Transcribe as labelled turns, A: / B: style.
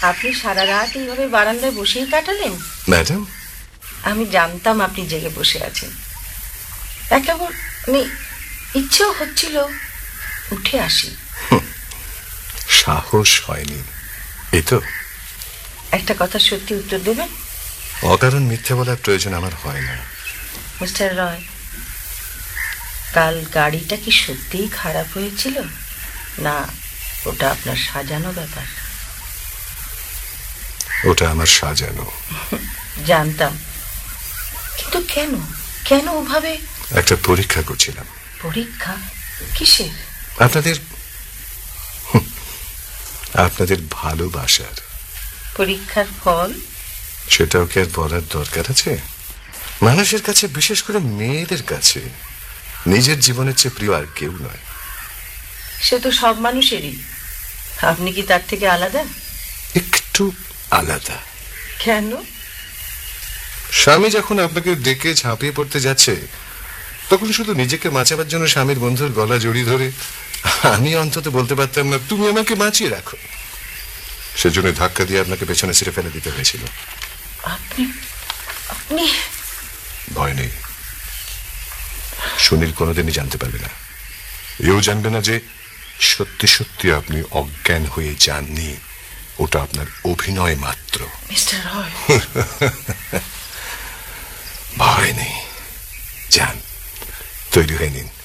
A: আপনি সারা রাত এইভাবে বারান্দায় বসেই কাটালেন?
B: ম্যাডাম,
A: আমি জানতাম আপনি জেগে বসে আছেন। কেমন মানে ইচ্ছেও হচ্ছিল উঠে আসি।
B: সাহস হয়নি, এই তো।
A: একটা কথা সত্যি উত্তর দেবেন?
B: অকারণ মিথ্যে বলার প্রয়োজন আমার হয় না।
A: মিস্টার রয়, কাল গাড়িটা কি সত্যিই খারাপ হয়েছিল, না ওটা আপনার সাজানো ব্যাপার?
B: ওটা আমার সাজানো।
A: জানতাম, কিন্তু কেন কেন ওভাবে?
B: একটা পরীক্ষা করছিলাম।
A: পরীক্ষা? কিসের?
B: আপনাদের ভালোবাসার।
A: পরীক্ষার ফল?
B: সেটাও কি আর বলার দরকার আছে? মানুষের কাছে, বিশেষ করে মেয়েদের কাছে, নিজের জীবনের চেয়ে প্রিয় আর কেউ নয়।
A: সে তো সব মানুষেরই। আপনি কি তার থেকে আলাদা?
B: একটু আলাদা।
A: কেন?
B: স্বামী যখন আপনাকে ডেকে ঝাঁপিয়ে পড়তে যাচ্ছে, তখন শুধু নিজেকে বাঁচাবার জন্য স্বামীর বন্ধুর গলা জড়িয়ে ধরে আমি অন্তত বলতে পারতাম না, তুমি আমাকে বাঁচিয়ে রাখো। সেজন্য ধাক্কা দিয়ে আপনাকে পেছনে ছিঁড়ে ফেলে দিতে হয়েছিল।
A: আপনি আপনি
B: ভয় নেই, সুনীল কোনোদিনই জানতে পারবে না। এও জানবে না যে সত্যি সত্যি আপনি অজ্ঞান হয়ে যাননি, ওটা আপনার অভিনয় মাত্র।
A: মিস্টার রয়,
B: ভয় নেই, যান, তৈরি হয়ে নিন।